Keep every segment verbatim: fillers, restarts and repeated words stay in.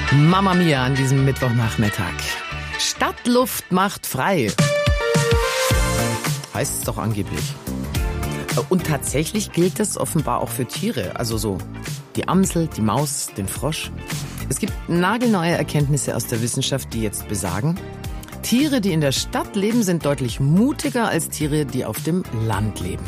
Mamma Mia an diesem Mittwochnachmittag. Stadtluft macht frei. Heißt es doch angeblich. Und tatsächlich gilt das offenbar auch für Tiere. Also so die Amsel, die Maus, den Frosch. Es gibt nagelneue Erkenntnisse aus der Wissenschaft, die jetzt besagen, Tiere, die in der Stadt leben, sind deutlich mutiger als Tiere, die auf dem Land leben.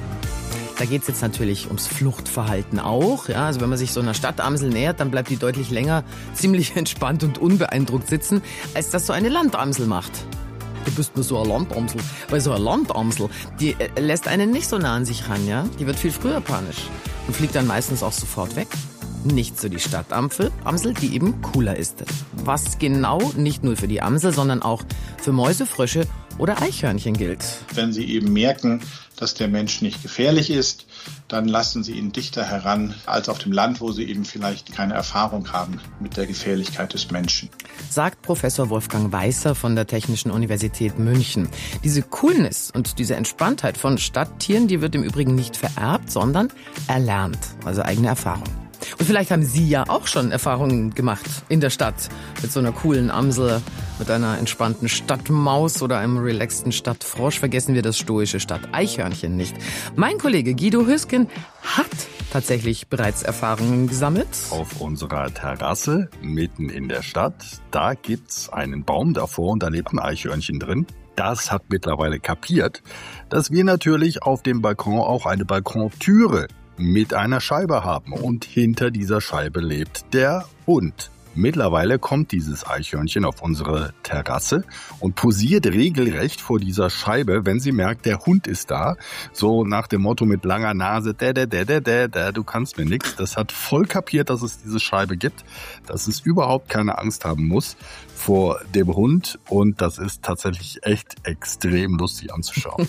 Da geht es jetzt natürlich ums Fluchtverhalten auch. Ja, also wenn man sich so einer Stadtamsel nähert, dann bleibt die deutlich länger ziemlich entspannt und unbeeindruckt sitzen, als das so eine Landamsel macht. Du bist nur so eine Landamsel. Weil so eine Landamsel, die äh, lässt einen nicht so nah an sich ran, ja? Die wird viel früher panisch und fliegt dann meistens auch sofort weg. Nicht so die Stadtamsel, Amsel, die eben cooler ist. Was genau nicht nur für die Amsel, sondern auch für Mäuse, Frösche oder Eichhörnchen gilt. Wenn sie eben merken, dass der Mensch nicht gefährlich ist, dann lassen sie ihn dichter heran als auf dem Land, wo sie eben vielleicht keine Erfahrung haben mit der Gefährlichkeit des Menschen. Sagt Professor Wolfgang Weißer von der Technischen Universität München. Diese Coolness und diese Entspanntheit von Stadttieren, die wird im Übrigen nicht vererbt, sondern erlernt, also eigene Erfahrung. Und vielleicht haben Sie ja auch schon Erfahrungen gemacht in der Stadt mit so einer coolen Amsel, mit einer entspannten Stadtmaus oder einem relaxten Stadtfrosch. Vergessen wir das stoische Stadteichhörnchen nicht. Mein Kollege Guido Hüsken hat tatsächlich bereits Erfahrungen gesammelt. Auf unserer Terrasse mitten in der Stadt, da gibt's einen Baum davor und da lebt ein Eichhörnchen drin. Das hat mittlerweile kapiert, dass wir natürlich auf dem Balkon auch eine Balkontüre mit einer Scheibe haben und hinter dieser Scheibe lebt der Hund. Mittlerweile kommt dieses Eichhörnchen auf unsere Terrasse und posiert regelrecht vor dieser Scheibe, wenn sie merkt, der Hund ist da. So nach dem Motto mit langer Nase, da, da, da, da, da, da, du kannst mir nix. Das hat voll kapiert, dass es diese Scheibe gibt, dass es überhaupt keine Angst haben muss vor dem Hund und das ist tatsächlich echt extrem lustig anzuschauen.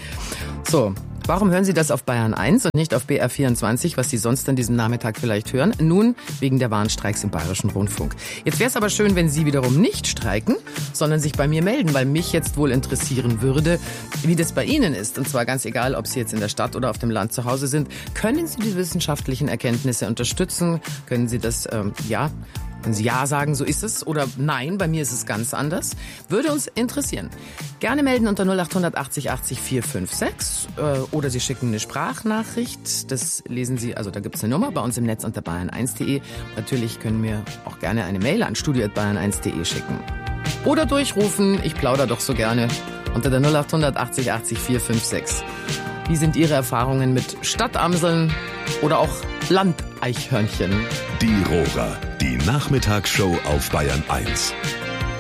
So, warum hören Sie das auf Bayern eins und nicht auf B R vierundzwanzig, was Sie sonst an diesem Nachmittag vielleicht hören? Nun, wegen der Warnstreiks im Bayerischen Rundfunk. Jetzt wäre es aber schön, wenn Sie wiederum nicht streiken, sondern sich bei mir melden, weil mich jetzt wohl interessieren würde, wie das bei Ihnen ist. Und zwar ganz egal, ob Sie jetzt in der Stadt oder auf dem Land zu Hause sind. Können Sie die wissenschaftlichen Erkenntnisse unterstützen? Können Sie das, ähm, ja... Wenn Sie ja sagen, so ist es, oder nein, bei mir ist es ganz anders, würde uns interessieren. Gerne melden unter null acht achtzig achtzig vier fünf sechs äh, oder Sie schicken eine Sprachnachricht. Das lesen Sie, also da gibt es eine Nummer bei uns im Netz unter bayern eins punkt de. Natürlich können wir auch gerne eine Mail an studio at bayern eins punkt de schicken. Oder durchrufen, ich plaudere doch so gerne, unter der null acht achtzig achtzig vier fünf sechs. Wie sind Ihre Erfahrungen mit Stadtamseln oder auch Landeichhörnchen? Die Rohrer, die Nachmittagsshow auf Bayern eins.